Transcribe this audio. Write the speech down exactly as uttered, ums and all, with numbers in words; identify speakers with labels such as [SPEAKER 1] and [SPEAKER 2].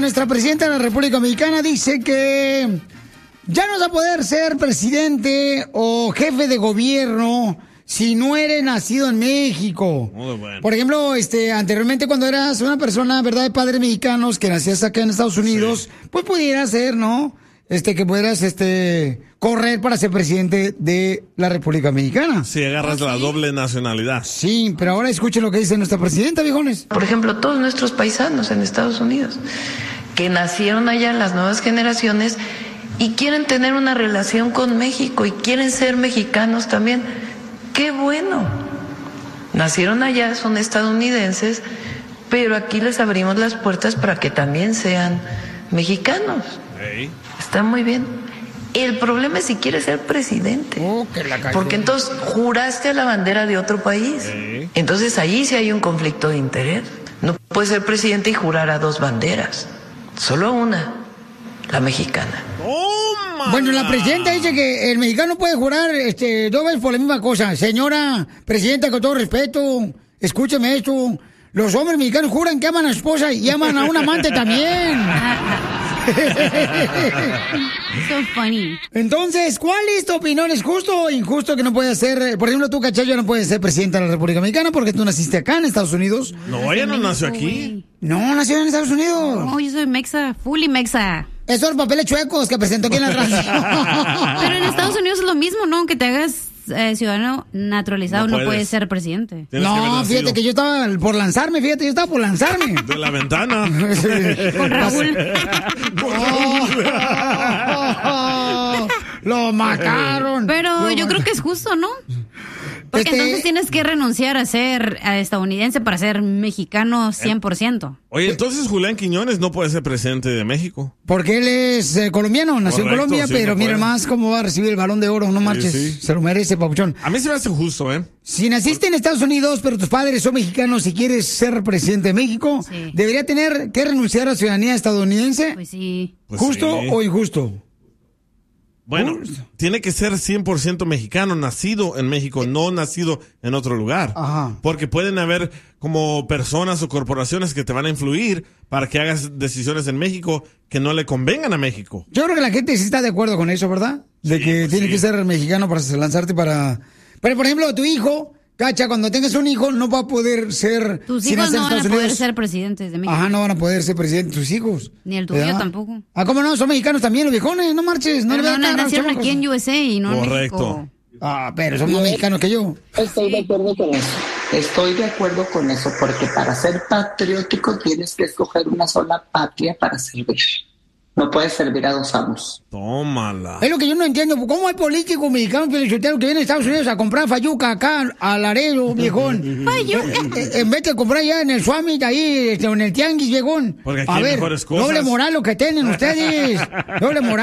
[SPEAKER 1] nuestra presidenta de la República Mexicana dice que ya no vas a poder ser presidente o jefe de gobierno si no eres nacido en México.
[SPEAKER 2] Muy bueno.
[SPEAKER 1] Por ejemplo, este, anteriormente cuando eras una persona, ¿verdad?, de padres mexicanos que nacías acá en Estados Unidos, sí, pues pudieras ser, ¿no?, este, que pudieras, este, correr para ser presidente de la República Mexicana.
[SPEAKER 2] Si agarras la doble nacionalidad.
[SPEAKER 1] Sí, pero ahora escuchen lo que dice nuestra presidenta, viejones.
[SPEAKER 3] Por ejemplo, todos nuestros paisanos en Estados Unidos, que nacieron allá, las nuevas generaciones, y quieren tener una relación con México y quieren ser mexicanos también. ¡Qué bueno! Nacieron allá, son estadounidenses, pero aquí les abrimos las puertas para que también sean mexicanos. Hey. Está muy bien. El problema es si quieres ser presidente.
[SPEAKER 1] Oh, que la cayó.
[SPEAKER 3] Porque entonces juraste a la bandera de otro país. Hey. Entonces ahí sí hay un conflicto de interés. No puedes ser presidente y jurar a dos banderas. Solo una, la mexicana.
[SPEAKER 2] ¡Oh,
[SPEAKER 1] bueno, la presidenta dice que el mexicano puede jurar este, dos veces por la misma cosa. Señora presidenta, con todo respeto, escúcheme esto. Los hombres mexicanos juran que aman a su esposa y aman a un amante también.
[SPEAKER 4] So funny.
[SPEAKER 1] Entonces, ¿cuál es tu opinión? ¿Es justo o injusto que no puedas ser, por ejemplo, tú, Cachayo, no puedes ser presidenta de la República Mexicana porque tú naciste acá en Estados Unidos?
[SPEAKER 2] No, ella no nació aquí.
[SPEAKER 1] No, nació en Estados Unidos.
[SPEAKER 4] No, yo soy mexa, fully mexa.
[SPEAKER 1] Esos son papeles chuecos que presentó aquí en la radio.
[SPEAKER 4] Pero en Estados Unidos es lo mismo, ¿no? Que te hagas eh, ciudadano naturalizado, no, no puedes ser presidente.
[SPEAKER 1] No, que fíjate que yo estaba por lanzarme, fíjate, yo estaba por lanzarme.
[SPEAKER 2] De la ventana.
[SPEAKER 4] Con Raúl.
[SPEAKER 1] Oh, lo mataron.
[SPEAKER 4] Pero
[SPEAKER 1] lo
[SPEAKER 4] yo
[SPEAKER 1] mataron.
[SPEAKER 4] creo que es justo, ¿no? Porque este... entonces tienes que renunciar a ser estadounidense para ser mexicano cien por ciento.
[SPEAKER 2] Oye, entonces Julián Quiñones no puede ser presidente de México.
[SPEAKER 1] Porque él es eh, colombiano, nació Correcto, en Colombia, sí, pero no mira más cómo va a recibir el Balón de Oro, no sí, marches, sí. Se lo merece, papuchón.
[SPEAKER 2] A mí se me hace justo, ¿eh?
[SPEAKER 1] Si naciste en Estados Unidos, pero tus padres son mexicanos y quieres ser presidente de México, sí. ¿Debería tener que renunciar a la ciudadanía estadounidense?
[SPEAKER 4] Pues sí.
[SPEAKER 1] Pues ¿Justo sí. o injusto?
[SPEAKER 2] Bueno, Justo. Tiene que ser cien por ciento mexicano, nacido en México, no nacido en otro lugar.
[SPEAKER 1] Ajá.
[SPEAKER 2] Porque pueden haber como personas o corporaciones que te van a influir para que hagas decisiones en México que no le convengan a México.
[SPEAKER 1] Yo creo que la gente sí está de acuerdo con eso, ¿verdad? De sí, que pues tiene sí. que ser mexicano para lanzarte para... Pero, por ejemplo, tu hijo... Cacha, cuando tengas un hijo no va a poder ser...
[SPEAKER 4] Tus hijos si no van a poder Unidos. ser presidentes de México.
[SPEAKER 1] Ajá, no van a poder ser presidentes tus hijos.
[SPEAKER 4] Ni el tuyo ¿verdad? Tampoco.
[SPEAKER 1] Ah, ¿cómo no? Son mexicanos también los viejones, no marches. No,
[SPEAKER 4] pero
[SPEAKER 1] le
[SPEAKER 4] no, no nacieron aquí en U S A y no
[SPEAKER 2] Correcto.
[SPEAKER 4] en México.
[SPEAKER 1] Ah, pero son más mexicanos que yo.
[SPEAKER 5] Estoy de acuerdo con eso. Estoy de acuerdo con eso, porque para ser patriótico tienes que escoger una sola patria para servir. No puedes servir a dos amos.
[SPEAKER 2] Tómala.
[SPEAKER 1] Es lo que yo no entiendo. ¿Cómo hay políticos mexicanos que vienen a Estados Unidos a comprar fayuca acá a Laredo, viejón?
[SPEAKER 4] Fayuca.
[SPEAKER 1] En vez de comprar allá en el Summit, ahí en el Tianguis, viejón.
[SPEAKER 2] Porque aquí
[SPEAKER 1] a
[SPEAKER 2] hay
[SPEAKER 1] ver,
[SPEAKER 2] mejores cosas.
[SPEAKER 1] Doble moral lo que tienen ustedes. Doble moral.